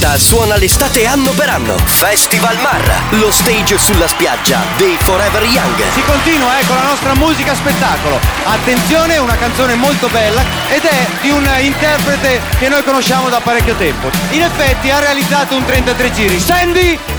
Atlanta suona l'estate anno per anno. Festival Marra, lo stage sulla spiaggia dei Forever Young. Si continua con la nostra musica spettacolo. Attenzione, una canzone molto bella ed è di un interprete che noi conosciamo da parecchio tempo. In effetti ha realizzato un 33 giri. Sandy